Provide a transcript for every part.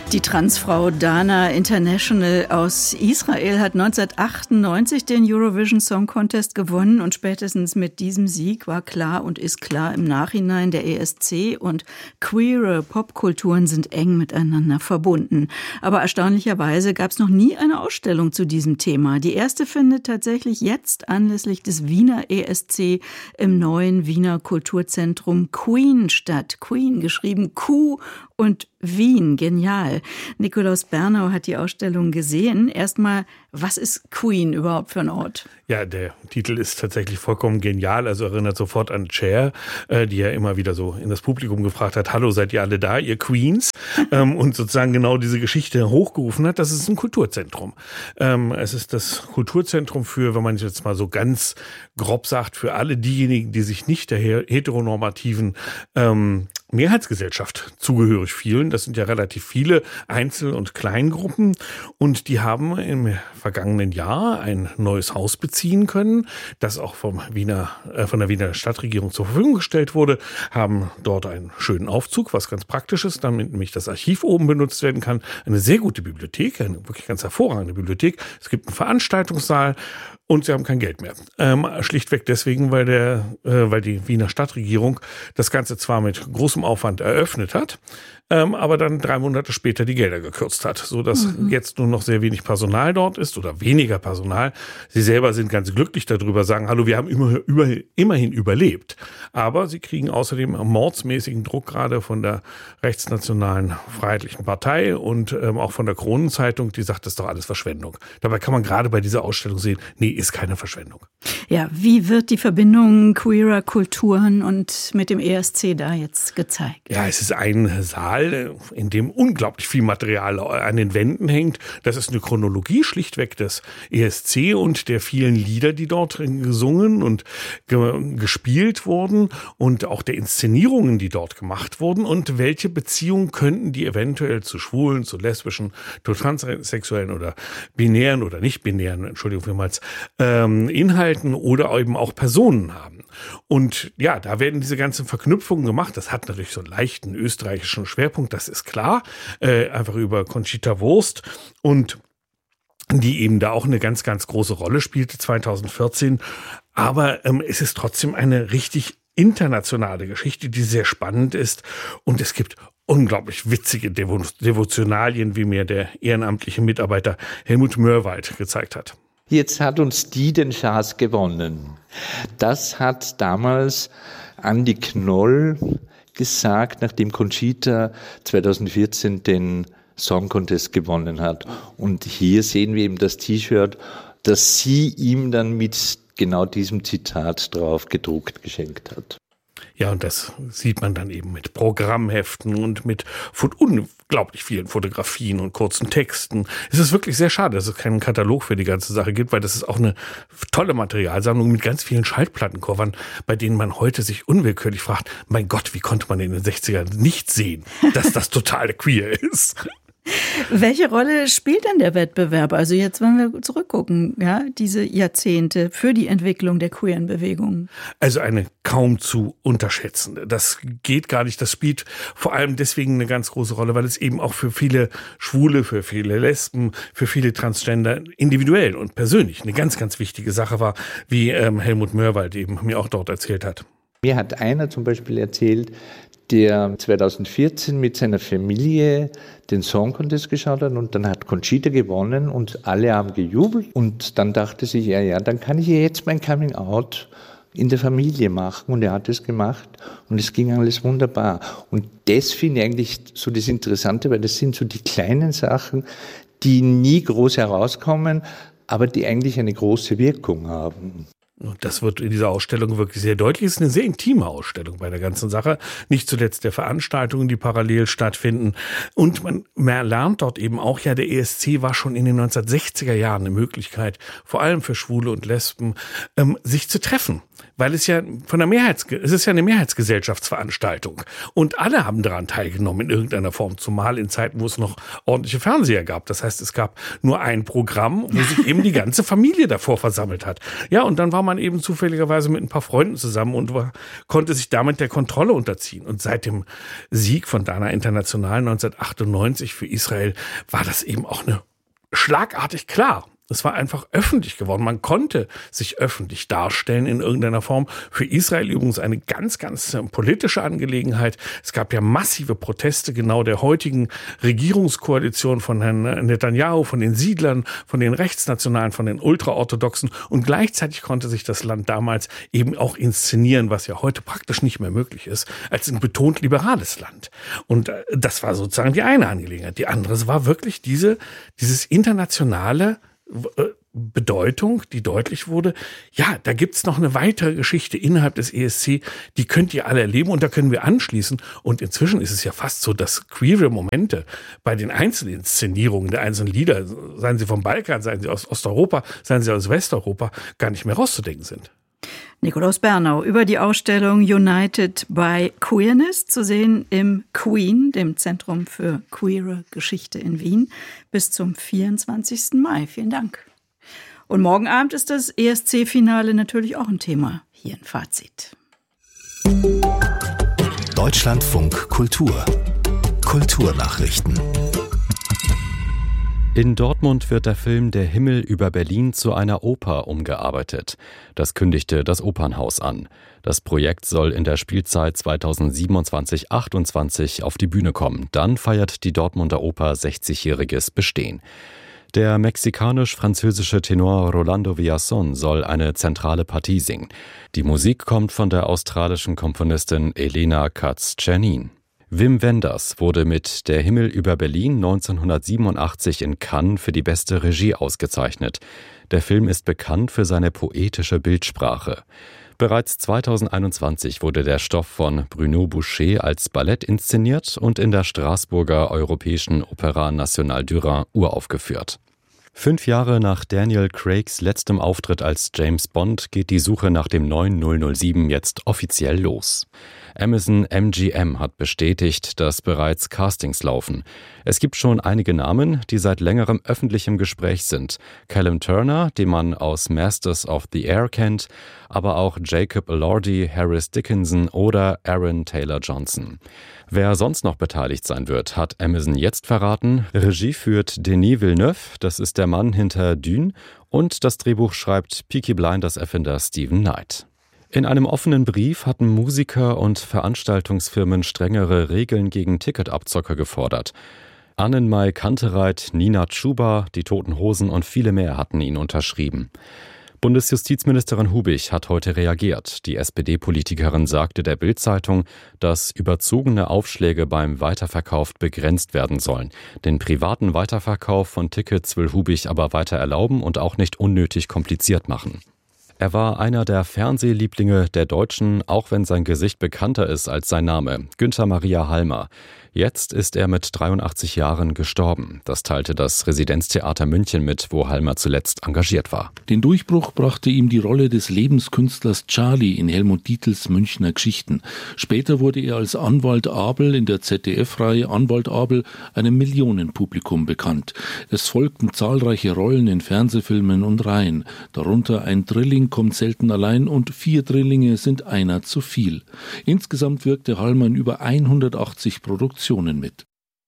Die Transfrau Dana International aus Israel hat 1998 den Eurovision Song Contest gewonnen und spätestens mit diesem Sieg war klar und ist klar im Nachhinein, der ESC und queere Popkulturen sind eng miteinander verbunden. Aber erstaunlicherweise gab es noch nie eine Ausstellung zu diesem Thema. Die erste findet tatsächlich jetzt anlässlich des Wiener ESC im neuen Wiener Kulturzentrum Queen statt. Queen geschrieben Q und Wien, genial. Nikolaus Bernau hat die Ausstellung gesehen. Erstmal, was ist Queen überhaupt für ein Ort? Ja, der Titel ist tatsächlich vollkommen genial, also erinnert sofort an Cher, die ja immer wieder so in das Publikum gefragt hat, hallo, seid ihr alle da, ihr Queens? Und sozusagen genau diese Geschichte hochgerufen hat. Das ist ein Kulturzentrum. Es ist das Kulturzentrum für, wenn man jetzt mal so ganz grob sagt, für alle diejenigen, die sich nicht der heteronormativen Mehrheitsgesellschaft zugehörig fühlen. Das sind ja relativ viele Einzel- und Kleingruppen und die haben im vergangenen Jahr ein neues Haus beziehen können, das auch von der Wiener Stadtregierung zur Verfügung gestellt wurde, haben dort einen schönen Aufzug, was ganz praktisch ist, damit nämlich das Archiv oben benutzt werden kann. Eine sehr gute Bibliothek, eine wirklich ganz hervorragende Bibliothek. Es gibt einen Veranstaltungssaal und sie haben kein Geld mehr. Schlichtweg deswegen, weil die Wiener Stadtregierung das Ganze zwar mit großem Aufwand eröffnet hat, aber dann 3 Monate später die Gelder gekürzt hat, sodass jetzt nur noch sehr wenig Personal dort ist oder weniger Personal. Sie selber sind ganz glücklich darüber, sagen, hallo, wir haben immerhin überlebt. Aber sie kriegen außerdem mordsmäßigen Druck gerade von der rechtsnationalen Freiheitlichen Partei und auch von der Kronenzeitung, die sagt, das ist doch alles Verschwendung. Dabei kann man gerade bei dieser Ausstellung sehen, nee, ist keine Verschwendung. Ja, wie wird die Verbindung queerer Kulturen und mit dem ESC da jetzt gezeigt? Ja, es ist ein Saal, in dem unglaublich viel Material an den Wänden hängt. Das ist eine Chronologie schlichtweg des ESC und der vielen Lieder, die dort gesungen und gespielt wurden und auch der Inszenierungen, die dort gemacht wurden und welche Beziehungen könnten die eventuell zu Schwulen, zu Lesbischen, zu Transsexuellen oder Binären oder Nicht-Binären, Entschuldigung vielmals, Inhalten oder eben auch Personen haben. Und ja, da werden diese ganzen Verknüpfungen gemacht. Das hat natürlich so einen leichten österreichischen Schwerpunkt, das ist klar. Einfach über Conchita Wurst und die eben da auch eine ganz, ganz große Rolle spielte 2014. Aber es ist trotzdem eine richtig internationale Geschichte, die sehr spannend ist. Und es gibt unglaublich witzige Devotionalien, wie mir der ehrenamtliche Mitarbeiter Helmut Mörwald gezeigt hat. Jetzt hat uns die den Schaß gewonnen. Das hat damals Andi Knoll gesagt, nachdem Conchita 2014 den Song Contest gewonnen hat. Und hier sehen wir eben das T-Shirt, das sie ihm dann mit genau diesem Zitat drauf gedruckt geschenkt hat. Ja, und das sieht man dann eben mit Programmheften und mit unglaublich vielen Fotografien und kurzen Texten. Es ist wirklich sehr schade, dass es keinen Katalog für die ganze Sache gibt, weil das ist auch eine tolle Materialsammlung mit ganz vielen Schallplattencovern, bei denen man heute sich unwillkürlich fragt, mein Gott, wie konnte man in den 60ern nicht sehen, dass das total queer ist? Welche Rolle spielt denn der Wettbewerb? Also jetzt, wenn wir zurückgucken, ja, diese Jahrzehnte für die Entwicklung der queeren Bewegung. Also eine kaum zu unterschätzende. Das geht gar nicht. Das spielt vor allem deswegen eine ganz große Rolle, weil es eben auch für viele Schwule, für viele Lesben, für viele Transgender individuell und persönlich eine ganz, ganz wichtige Sache war, wie Helmut Mörwald eben mir auch dort erzählt hat. Mir hat einer zum Beispiel erzählt, der 2014 mit seiner Familie den Song Contest geschaut hat und dann hat Conchita gewonnen und alle haben gejubelt und dann dachte sich, ja, dann kann ich ja jetzt mein Coming Out in der Familie machen und er hat es gemacht und es ging alles wunderbar. Und das finde ich eigentlich so das Interessante, weil das sind so die kleinen Sachen, die nie groß herauskommen, aber die eigentlich eine große Wirkung haben. Und das wird in dieser Ausstellung wirklich sehr deutlich. Es ist eine sehr intime Ausstellung bei der ganzen Sache. Nicht zuletzt der Veranstaltungen, die parallel stattfinden. Und man lernt dort eben auch, ja, der ESC war schon in den 1960er Jahren eine Möglichkeit, vor allem für Schwule und Lesben, sich zu treffen. Weil es ja es ist ja eine Mehrheitsgesellschaftsveranstaltung. Und alle haben daran teilgenommen in irgendeiner Form, zumal in Zeiten, wo es noch ordentliche Fernseher gab. Das heißt, es gab nur ein Programm, wo sich eben die ganze Familie davor versammelt hat. Ja, und dann war man eben zufälligerweise mit ein paar Freunden zusammen und konnte sich damit der Kontrolle unterziehen. Und seit dem Sieg von Dana International 1998 für Israel war das eben auch schlagartig klar. Es war einfach öffentlich geworden. Man konnte sich öffentlich darstellen in irgendeiner Form. Für Israel übrigens eine ganz, ganz politische Angelegenheit. Es gab ja massive Proteste genau der heutigen Regierungskoalition von Herrn Netanyahu, von den Siedlern, von den Rechtsnationalen, von den Ultraorthodoxen. Und gleichzeitig konnte sich das Land damals eben auch inszenieren, was ja heute praktisch nicht mehr möglich ist, als ein betont liberales Land. Und das war sozusagen die eine Angelegenheit. Die andere war wirklich dieses internationale Bedeutung, die deutlich wurde, ja, da gibt's noch eine weitere Geschichte innerhalb des ESC, die könnt ihr alle erleben und da können wir anschließen. Und inzwischen ist es ja fast so, dass queere Momente bei den Einzelinszenierungen der einzelnen Lieder, seien sie vom Balkan, seien sie aus Osteuropa, seien sie aus Westeuropa, gar nicht mehr rauszudenken sind. Nikolaus Bernau über die Ausstellung United by Queerness, zu sehen im Queen, dem Zentrum für queere Geschichte in Wien, bis zum 24. Mai. Vielen Dank. Und morgen Abend ist das ESC-Finale natürlich auch ein Thema hier in Fazit. Deutschlandfunk Kultur. Kulturnachrichten. In Dortmund wird der Film Der Himmel über Berlin zu einer Oper umgearbeitet. Das kündigte das Opernhaus an. Das Projekt soll in der Spielzeit 2027/28 auf die Bühne kommen. Dann feiert die Dortmunder Oper 60-jähriges Bestehen. Der mexikanisch-französische Tenor Rolando Villazón soll eine zentrale Partie singen. Die Musik kommt von der australischen Komponistin Elena Katz-Czernin. Wim Wenders wurde mit Der Himmel über Berlin 1987 in Cannes für die beste Regie ausgezeichnet. Der Film ist bekannt für seine poetische Bildsprache. Bereits 2021 wurde der Stoff von Bruno Boucher als Ballett inszeniert und in der Straßburger Europäischen Opéra Nationale du Rhin uraufgeführt. 5 Jahre nach Daniel Craigs letztem Auftritt als James Bond geht die Suche nach dem neuen 007 jetzt offiziell los. Amazon MGM hat bestätigt, dass bereits Castings laufen. Es gibt schon einige Namen, die seit längerem öffentlichem Gespräch sind. Callum Turner, den man aus Masters of the Air kennt, aber auch Jacob Elordi, Harris Dickinson oder Aaron Taylor-Johnson. Wer sonst noch beteiligt sein wird, hat Amazon jetzt verraten. Regie führt Denis Villeneuve, das ist der Mann hinter Dune, und das Drehbuch schreibt Peaky Blinders-Erfinder Stephen Knight. In einem offenen Brief hatten Musiker und Veranstaltungsfirmen strengere Regeln gegen Ticketabzocker gefordert. Annenmai Kantereit, Nina Chuba, die Toten Hosen und viele mehr hatten ihn unterschrieben. Bundesjustizministerin Hubich hat heute reagiert. Die SPD-Politikerin sagte der Bild-Zeitung, dass überzogene Aufschläge beim Weiterverkauf begrenzt werden sollen. Den privaten Weiterverkauf von Tickets will Hubich aber weiter erlauben und auch nicht unnötig kompliziert machen. Er war einer der Fernsehlieblinge der Deutschen, auch wenn sein Gesicht bekannter ist als sein Name, Günther Maria Halmer. Jetzt ist er mit 83 Jahren gestorben. Das teilte das Residenztheater München mit, wo Halmer zuletzt engagiert war. Den Durchbruch brachte ihm die Rolle des Lebenskünstlers Charlie in Helmut Dietls Münchner Geschichten. Später wurde er als Anwalt Abel in der ZDF-Reihe Anwalt Abel einem Millionenpublikum bekannt. Es folgten zahlreiche Rollen in Fernsehfilmen und Reihen. Darunter Ein Drilling kommt selten allein und 4 Drillinge sind einer zu viel. Insgesamt wirkte Halmer in über 180 Produktionen mit.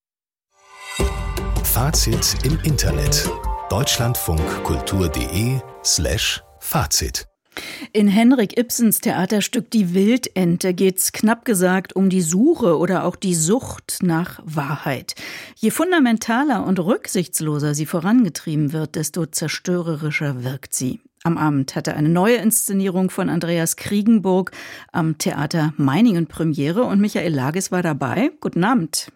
Fazit im Internet. deutschlandfunkkultur.de/Fazit. In Henrik Ibsens Theaterstück Die Wildente geht's knapp gesagt um die Suche oder auch die Sucht nach Wahrheit. Je fundamentaler und rücksichtsloser sie vorangetrieben wird, desto zerstörerischer wirkt sie. Am Abend hatte eine neue Inszenierung von Andreas Kriegenburg am Theater Meiningen Premiere und Michael Lages war dabei. Guten Abend.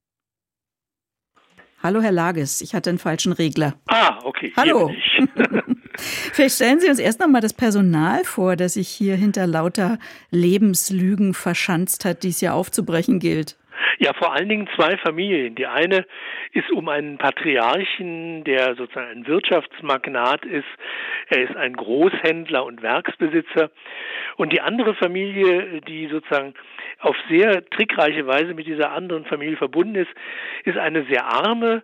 Hallo, Herr Lages, ich hatte einen falschen Regler. Okay. Hallo. Vielleicht stellen Sie uns erst noch mal das Personal vor, das sich hier hinter lauter Lebenslügen verschanzt hat, die es ja aufzubrechen gilt. Ja, vor allen Dingen zwei Familien. Die eine ist um einen Patriarchen, der sozusagen ein Wirtschaftsmagnat ist. Er ist ein Großhändler und Werksbesitzer. Und die andere Familie, die sozusagen auf sehr trickreiche Weise mit dieser anderen Familie verbunden ist eine sehr arme.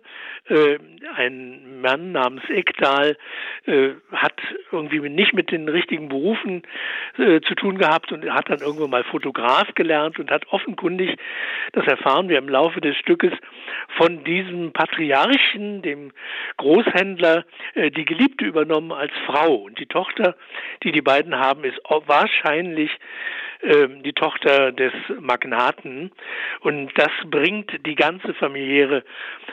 Ein Mann namens Ekdal hat irgendwie nicht mit den richtigen Berufen zu tun gehabt und hat dann irgendwann mal Fotograf gelernt und hat offenkundig, das erfahren wir im Laufe des Stückes, von diesem Patriarchen, dem Großhändler, die Geliebte übernommen als Frau. Und die Tochter, die beiden haben, ist wahrscheinlich die Tochter des Magnaten, und das bringt die ganze familiäre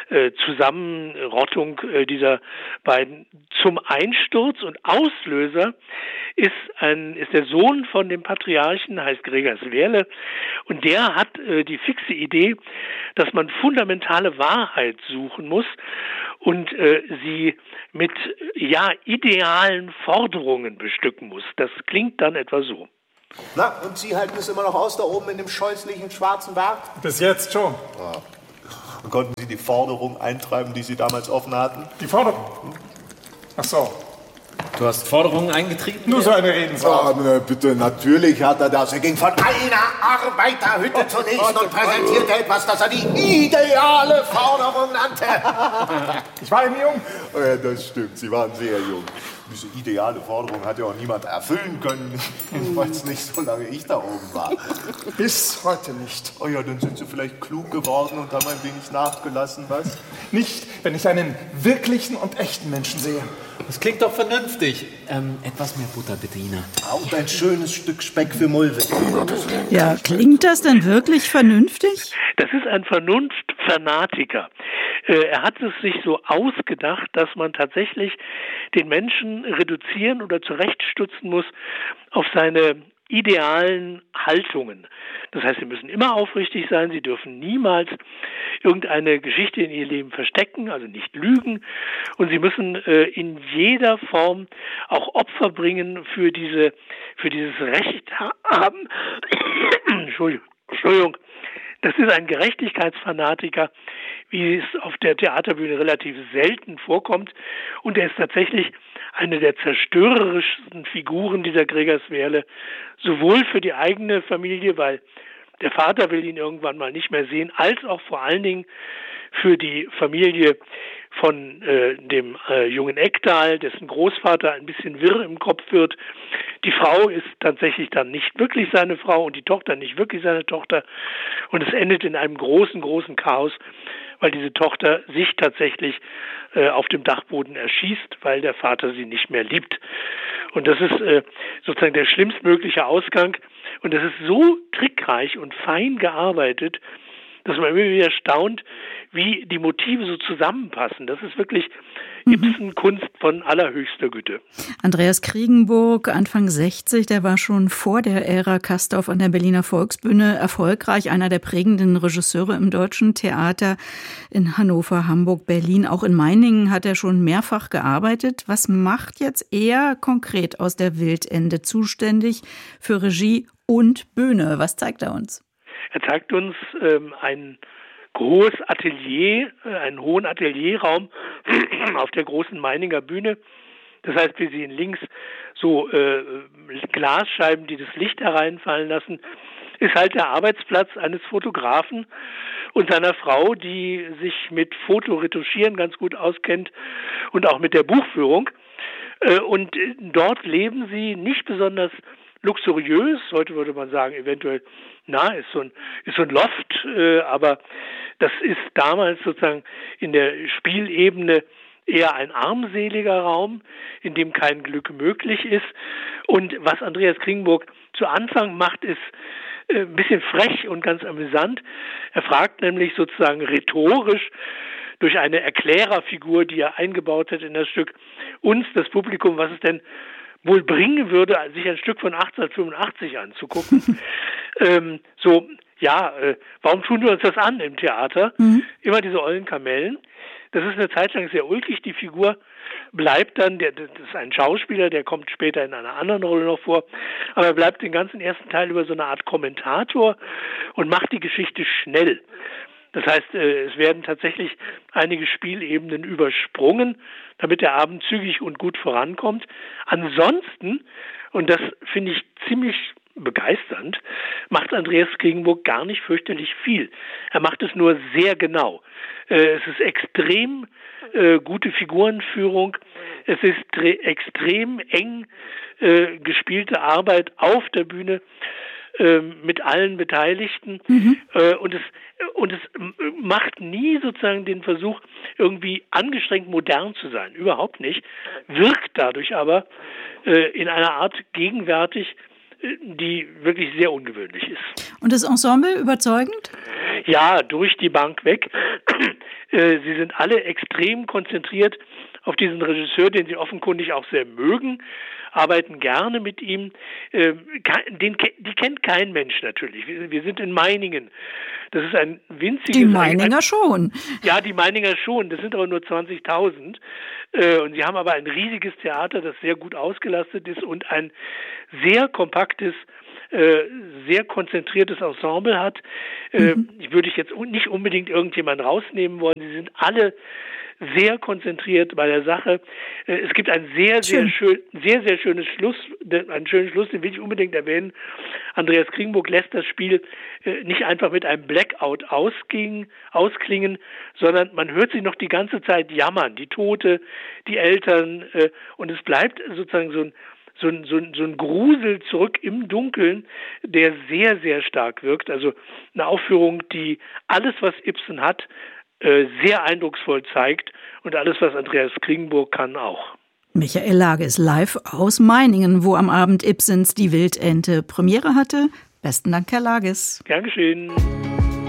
Zusammenrottung dieser beiden zum Einsturz, und Auslöser ist der Sohn von dem Patriarchen, heißt Gregers Werle, und der hat die fixe Idee, dass man fundamentale Wahrheit suchen muss und sie mit idealen Forderungen bestücken muss. Das klingt dann etwa so. Na, und Sie halten es immer noch aus, da oben in dem scheußlichen schwarzen Bart? Bis jetzt schon. Ja. Und konnten Sie die Forderung eintreiben, die Sie damals offen hatten? Die Forderung? Ach so. Du hast Forderungen eingetrieben? Nur so eine Redensart. Bitte, natürlich hat er das. Er ging von einer Arbeiterhütte zur nächsten und präsentierte etwas, das er die ideale Forderung nannte. Ich war eben jung. Ja, das stimmt, Sie waren sehr jung. Diese ideale Forderung hat ja auch niemand erfüllen können, jedenfalls nicht, solange ich da oben war. Bis heute nicht. Oh ja, dann sind Sie vielleicht klug geworden und haben ein wenig nachgelassen, was? Nicht, wenn ich einen wirklichen und echten Menschen sehe. Das klingt doch vernünftig. Etwas mehr Butter, bitte, Ina. Und ein schönes Stück Speck für Mulwig. Ja, klingt das denn wirklich vernünftig? Das ist ein Vernunftfanatiker. Er hat es sich so ausgedacht, dass man tatsächlich den Menschen reduzieren oder zurechtstutzen muss auf seine idealen Haltungen. Das heißt, sie müssen immer aufrichtig sein, sie dürfen niemals irgendeine Geschichte in ihr Leben verstecken, also nicht lügen, und sie müssen in jeder Form auch Opfer bringen für dieses Recht haben. Entschuldigung. Das ist ein Gerechtigkeitsfanatiker, wie es auf der Theaterbühne relativ selten vorkommt. Und er ist tatsächlich eine der zerstörerischsten Figuren dieser Gregers Werle, sowohl für die eigene Familie, weil der Vater will ihn irgendwann mal nicht mehr sehen, als auch vor allen Dingen für die Familie von dem jungen Ekdal, dessen Großvater ein bisschen wirr im Kopf wird. Die Frau ist tatsächlich dann nicht wirklich seine Frau und die Tochter nicht wirklich seine Tochter. Und es endet in einem großen, großen Chaos, weil diese Tochter sich tatsächlich auf dem Dachboden erschießt, weil der Vater sie nicht mehr liebt. Und das ist sozusagen der schlimmstmögliche Ausgang. Und das ist so trickreich und fein gearbeitet, dass man immer wieder staunt, wie die Motive so zusammenpassen. Das ist wirklich Ibsen-Kunst von allerhöchster Güte. Andreas Kriegenburg, Anfang 60, der war schon vor der Ära Castorf an der Berliner Volksbühne erfolgreich, einer der prägenden Regisseure im deutschen Theater in Hannover, Hamburg, Berlin. Auch in Meiningen hat er schon mehrfach gearbeitet. Was macht jetzt er konkret aus der Wildende zuständig für Regie und Bühne? Was zeigt er uns? Er zeigt uns ein großes Atelier, einen hohen Atelierraum auf der großen Meininger Bühne. Das heißt, wir sehen links so Glasscheiben, die das Licht hereinfallen lassen. Ist halt der Arbeitsplatz eines Fotografen und seiner Frau, die sich mit Fotoretuschieren ganz gut auskennt und auch mit der Buchführung. Und dort leben sie nicht besonders luxuriös, heute würde man sagen, eventuell, ist so ein Loft, aber das ist damals sozusagen in der Spielebene eher ein armseliger Raum, in dem kein Glück möglich ist. Und was Andreas Kriegenburg zu Anfang macht, ist ein bisschen frech und ganz amüsant. Er fragt nämlich sozusagen rhetorisch durch eine Erklärerfigur, die er eingebaut hat in das Stück, uns, das Publikum, was es denn wohl bringen würde, sich ein Stück von 1885 anzugucken. Warum tun wir uns das an im Theater? Immer diese ollen Kamellen. Das ist eine Zeit lang sehr ulkig. Die Figur bleibt dann, das ist ein Schauspieler, der kommt später in einer anderen Rolle noch vor, aber er bleibt den ganzen ersten Teil über so eine Art Kommentator und macht die Geschichte schnell. Das heißt, es werden tatsächlich einige Spielebenen übersprungen, damit der Abend zügig und gut vorankommt. Ansonsten, und das finde ich ziemlich begeisternd, macht Andreas Kringburg gar nicht fürchterlich viel. Er macht es nur sehr genau. Es ist extrem gute Figurenführung. Es ist extrem eng gespielte Arbeit auf der Bühne mit allen Beteiligten. Und es macht nie sozusagen den Versuch, irgendwie angestrengt modern zu sein. Überhaupt nicht. Wirkt dadurch aber in einer Art gegenwärtig, die wirklich sehr ungewöhnlich ist. Und das Ensemble überzeugend? Ja, durch die Bank weg. Sie sind alle extrem konzentriert auf diesen Regisseur, den sie offenkundig auch sehr mögen, arbeiten gerne mit ihm. Die kennt kein Mensch natürlich. Wir sind in Meiningen. Das ist ein winziges... Die Meininger schon. Ja, die Meininger schon. Das sind aber nur 20.000. Und sie haben aber ein riesiges Theater, das sehr gut ausgelastet ist und ein sehr kompaktes, sehr konzentriertes Ensemble hat. Ich würde jetzt nicht unbedingt irgendjemanden rausnehmen wollen. Sie sind alle sehr konzentriert bei der Sache. Es gibt ein sehr schönes Schluss, einen schönen Schluss, den will ich unbedingt erwähnen. Andreas Kringburg lässt das Spiel nicht einfach mit einem Blackout ausklingen, sondern man hört sie noch die ganze Zeit jammern, die Tote, die Eltern, und es bleibt sozusagen so ein Grusel zurück im Dunkeln, der sehr, sehr stark wirkt. Also eine Aufführung, die alles, was Ibsen hat, sehr eindrucksvoll zeigt und alles, was Andreas Kringburg kann, auch. Michael Lage ist live aus Meiningen, wo am Abend Ibsens Die Wildente Premiere hatte. Besten Dank, Herr Lages. Gern geschehen.